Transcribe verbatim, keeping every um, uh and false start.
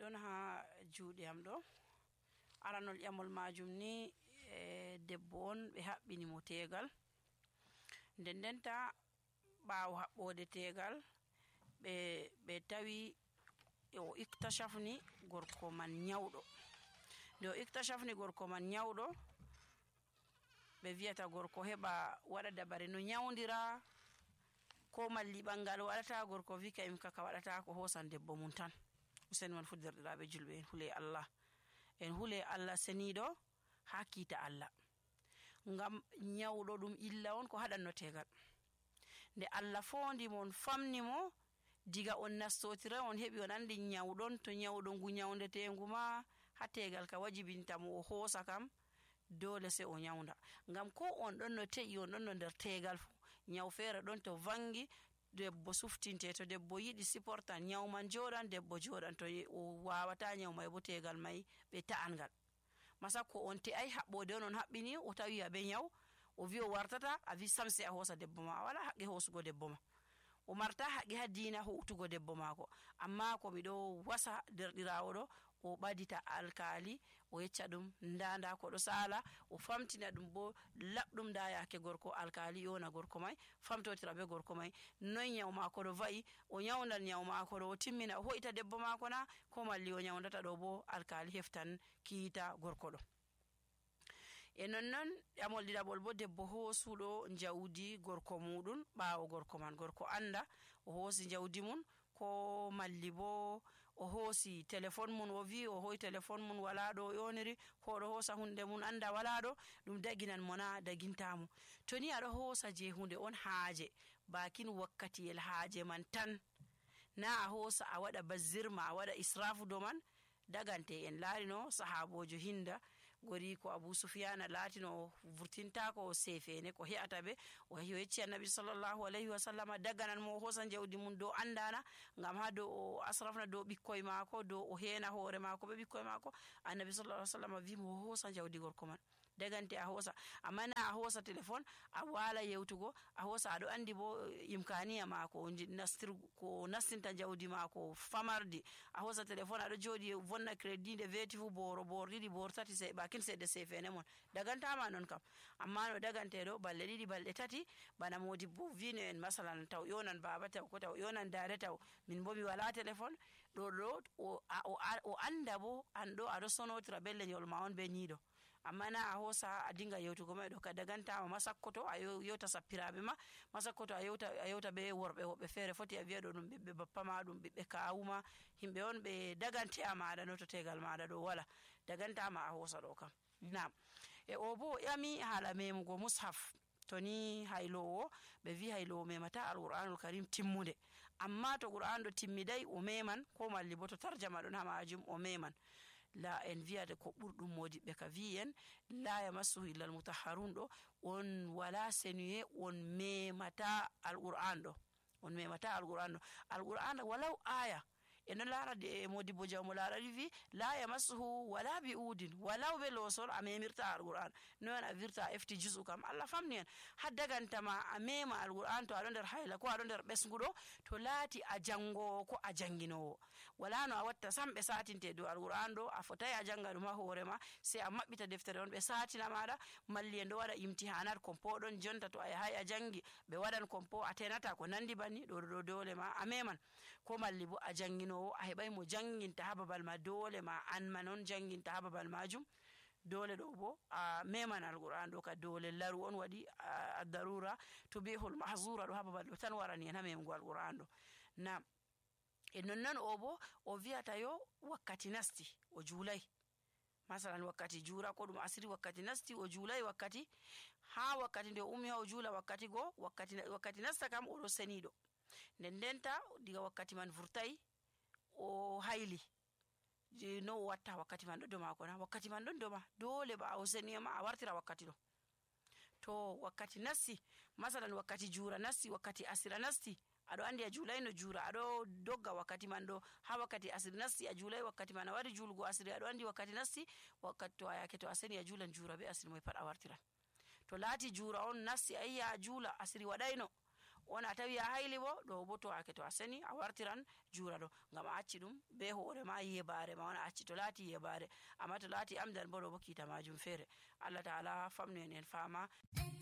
don ha juude am do aranol yamol majum ni e debbo on be habbini mo tegal nden denta baawo habbode tegal be be tawi o iktashafni gorko man nyawdo do iktashafni gorko man nyawdo be viata gorko heba wada dabare no nyawndira ko malli bangal wadata gorko vi kay kaka wadata ko hosan debbo mun tan usen man fuddirdabe julbe en hule Allah en hule Allah senido hakita Allah ngam nyawdo dum illa on ko hadanno tegal nde Allah fondi mon famni mo diga on nastotira on hebi on andi nyawdon to nyawdo ngu nyawndete nguma hategal ka wajibinta mo hosa kam dole se o nyawnda ngam ko on don no te'i on don no der tegal fu nyaw fere don to vangi debbo suftinte to debbo yidi supporta nyaw man jodan debbo jodan to o wawata nyaw may bo tegal may be ta'angal masako on te ay habbode on habbini o tawi abe nyaw o vi o wartata a vi samse a hosa debbo ma wala haqe hosugo debbo ma o marta haqe hadina ho utugo debbo mako amma ko mi do wasa derdirawo do o badita alkali o yecca dum ndanda ko do sala o famtina dum bo labdum da yake gorko alkali yona gorko may famtotira be gorko may noy nyaw mako do vai o nyawndan nyaw mako do timmina ho ita debbo mako na ko malli o nyawndata do bo alkali heftan kiita gorko do e non non amol didabol bo debbo hosudo njawdi gorko mudun baawo gorko man gorko anda o hosi njawdi mun ko malli bo o hosi telephone mun o vi o hoy telephone mun wala do yoniri ko do hosa hunde mun anda wala do dum daginan mona dagintamo to ni ado hosa je hunde on haaje bakin wakkati el haaje man tan na a hosa a wada bazirma a wada israfu do man dagante en laarino sahabojo hinda gori ko Abu Sufyan latino vurtinta ko sefene ko heata be o yecci annabi sallallahu alaihi wasallam daganan mo hosan jawdi mun do andana ngam ha do o asrafna do bikkoy mako do o heena hoore mako be bikkoy mako annabi sallallahu alaihi wasallam vi mo hosan jawdi gorko man dagante a hosa amana a hosa telephone a wala yewtugo a hosa ado andi bo imkaniya mako nastir ko nastinta jawdi mako famardi a hosa telephone ado jodi vonna credit de veti fu boro bordi di bor tati se bakin se de sefene mon daganta ma non kam amma no dagante do balle didi balde tati bana modi bu vino en masalan taw yonan baba taw ko taw yonan dare taw min bo mi wala telephone do do o o, o anda bo ando ado sonotra belle nyol ma on be nido amma na a hosa a dinga yewtugo may do ka daganta ma masakkoto a yewta sappirabe ma masakkoto a yewta a yewta be worbe hobbe fere foti a wi'a do dum be bappa ma dum be kawuma himbe on be dagante amada no to tegal maada do wala daganta ma a hosa do kam naam e o bo yami hala memugo mushaf toni haylowo be vi haylowo memata alquranul karim timmude amma to qur'an do timmidai o meman ko malli bo to tarjama don ha majum o meman la en viade ko burdum modi be ka viyen la yamassuhu illa almutahharun do on wala senuye on memata alquran do on memata alquran do alquran walau aya en lara de modi bo jawmo lara vi la yamassuhu wala biudin walau be losol amemirta alquran non avirta efti juzu kam alla famni haddagantama amema alquran to adon der hayla ko adon der besgudo to lati a jango ko a jangino wala no watta sambe satinte do alquran do a fotay a jangado ma horema se a mabbita deftere on be satina mada malli en do wada imtihanat kompo don jonta to ay hay a jangi be wadan kompo atenata ko nandi banni do do dole ma ameman ko malli bo a jangino a hebay mo janginta hababal ma dole ma an manon janginta hababal majum dole do bo a meman alquran do ka dole laru on wadi ad-darura tubihul mahzura do hababal do tan warani en hamem go alquran do na e non nan o bo o viata yo wakkati nasti o julay masalan wakkati jura ko dum asiri wakkati nasti o julay wakkati ha wakkati de ummi ha o jula wakkati go wakkati wakkati nasta kam o do senido nden denta diga wakkati man vurtay o hayli no watta wakkati man do do mako na wakkati man don do ma dole ba o seni ma a wartira wakkati do to wakkati nasti masalan wakkati jura nasti wakkati asira nasti ado andi a julay no jura ado dogga wakkati man do ha wakkati asiri nasti a julay wakkati man wari julgo asiri ado andi wakkati nasti wakkati to ayake to aseni a julan jura be asiri moy pat a wartira to lati jura on nasti ayya jula asiri wadayno wona tawi a hayli bo ɗo bo to ake to a seni a wartiran juura ɗo ngam a acci ɗum be hoore ma yebare ma wona acci to laati yebare amma to laati amdan bo ɗo bo kiita majum feere. Allah taala famnu en en fama.